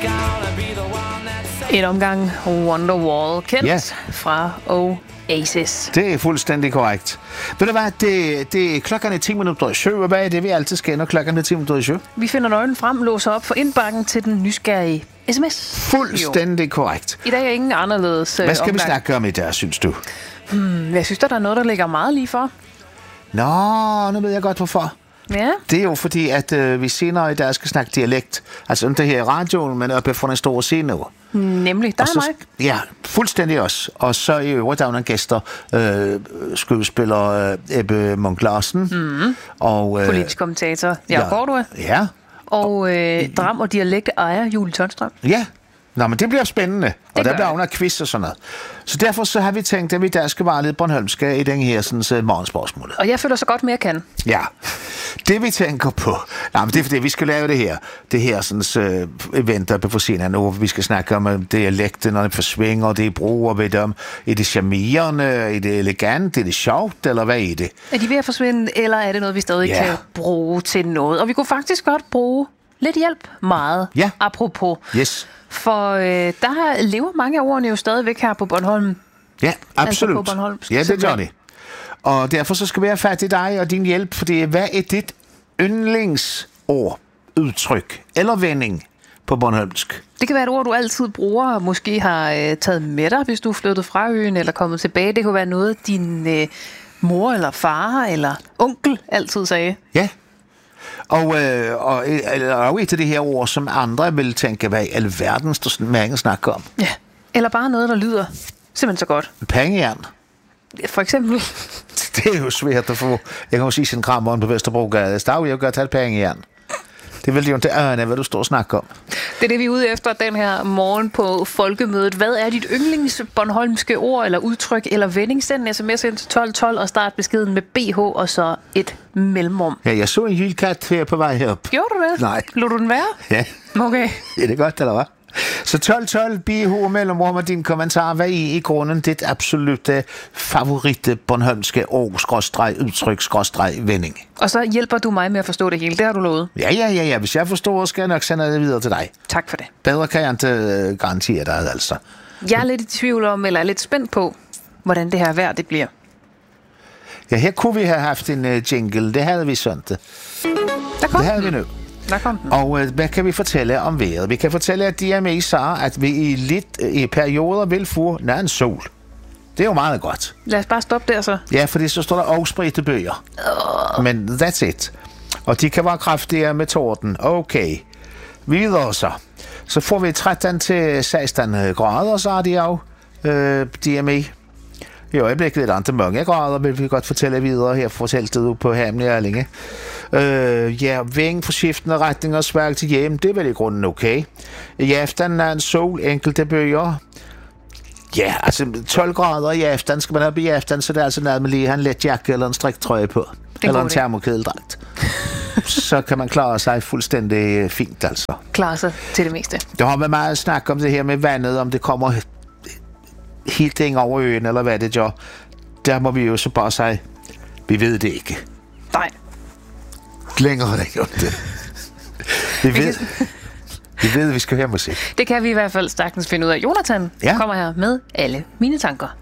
En omgang Wonderwall, kendt fra Oasis. Det er fuldstændig korrekt. Ved du hvad, det er klokken 10:10, og hvad er det, vi altid skal, når klokken er 10:10? Vi finder nøglen frem, låser op for indbakken til den nysgerrige sms. Fuldstændig korrekt. I dag er ingen anderledes Hvad skal omgang. vi snakke om i dag, synes du? Jeg synes, der er noget, der ligger meget lige for. Nå, nu ved jeg godt, hvorfor. Ja. Det er jo fordi, at vi senere i dag skal snakke dialekt. Altså ikke her i radioen, men oppe fra en stor scene. Nemlig, der er mig. Ja, fuldstændig også. Og så i øvrigt, der er nogle gæster, skuespiller Ebbe Munk Larsen. Og Politisk kommentator Jacob Cordua. Ja. Og dram- og dialekt ejer Julie Tønstrøm. Ja. Nå, men det bliver spændende. Og der bliver det. under quiz og sådan noget. Så derfor så har vi tænkt, at vi der skal være lidt bornholmske i den her sådan, morgenspørgsmålet. Og jeg føler så godt med, jeg kan. Ja, det vi tænker på, men det er fordi, vi skal lave det her sådan, event oppe på scenen, hvor vi skal snakke om dialekten, og det forsvinger, det er bruger ved dem. Er det charmerende, er det elegant, er det sjovt, eller hvad er det? Er de ved at forsvinde, eller er det noget, vi stadig kan bruge til noget? Og vi kunne faktisk godt bruge lidt hjælp meget, apropos. Yes. For der lever mange af ordene jo stadigvæk her på Bornholm. Ja, absolut. Altså på Bornholmsk, ja, det gør det. Og derfor så skal vi have fat i dig og din hjælp, fordi hvad er dit yndlingsord, udtryk eller vending på bornholmsk? Det kan være et ord, du altid bruger, og måske har taget med dig, hvis du er flyttet fra øen eller kommet tilbage. Det kunne være noget, din mor eller far eller onkel altid sagde. Ja. Og et af de her ord, som andre vil tænke, hvad i alverdens der mange snakker om. Ja, eller bare noget, der lyder simpelthen så godt. Pengejern. For eksempel. Det er jo svært at få. Jeg kan jo sige sin krammeren på Vesterbrogade. Der er jo godt at have pengejern. Det vil jo ikke ane, hvad du står og snakker om. Det er det, vi er ude efter den her morgen på Folkemødet. Hvad er dit yndlings bornholmske ord eller udtryk eller vending? Send en sms ind til 1212 og start beskeden med BH og så et mellemrum. Ja, jeg så en hylkat her på vej herop. Gjorde du det? Nej. Lod du den være? Ja. Okay. Er det godt, eller hvad? Så 1212 BH mellemrum og din kommentar. Hvad er i grunden dit absolutte favoritte bornholmske ord-udtryk-vending? Og så hjælper du mig med at forstå det hele. Det har du lovet. Ja. Hvis jeg forstår, skal jeg nok sende det videre til dig. Tak for det. Bedre kan jeg ikke garantere dig, altså. Jeg er lidt i tvivl om, eller er lidt spændt på, hvordan det her vejr det bliver. Ja, her kunne vi have haft en jingle. Det havde vi sådan. Der kom det havde vi nu. Der kom den. Og hvad kan vi fortælle om vejret? Vi kan fortælle, at DME sagde, at vi i perioder vil få en sol. Det er jo meget godt. Lad os bare stoppe der så. Ja, fordi så står der også spredte bøger. Men that's it. Og de kan være kraftigere med torden. Okay. Videre så. Så får vi 13 til 16 grader, så er de jo DME. I øjeblikket er der mange grader, vil vi godt fortælle videre her fra teltet på Hamne og Erlinge. Ving for skiftende retninger, sværk til hjem, det er vel i grunden okay. I aften er en sol, enkelte bøger. Ja, altså 12 grader i aften, skal man op i aften, så det er altså noget med lige have en let jakke eller en striktrøje på. Eller en termokædeldragt. Så kan man klare sig fuldstændig fint, altså. Klare sig til det meste. Der har været meget snak om det her med vandet, om det kommer helt ind over øen, eller hvad det gør. Der må vi jo så bare sige, vi ved det ikke. Nej. Længere det gjort det. Vi ved, at vi skal høre musik. Det kan vi i hvert fald sagtens finde ud af. Jonathan kommer her med alle mine tanker.